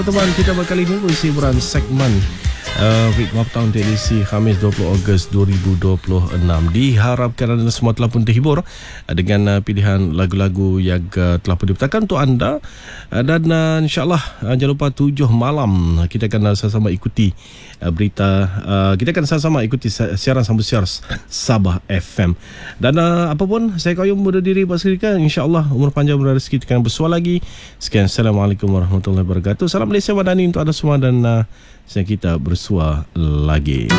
Teman, kita bakal ini berisi hiburan segmen Ritma Petang edisi Khamis 20 Ogos 2026. Diharapkan anda semua telah pun terhibur dengan pilihan lagu-lagu yang telah pun diputarkan untuk anda. Dan insyaAllah jangan lupa 7 malam kita akan sama-sama ikuti berita. Kita akan sama-sama ikuti siaran sambung siar Sabah FM. Dan apapun, saya Qayyum berada diri buat sekitar. InsyaAllah umur panjang rezeki kita akan bersuara lagi. Sekian, Assalamualaikum warahmatullahi wabarakatuh. Salam Malaysia Madani untuk anda semua dan kita bersua lagi.